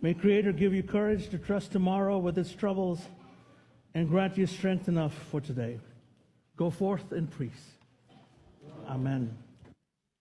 May Creator give you courage to trust tomorrow with its troubles and grant you strength enough for today. Go forth in peace. Amen.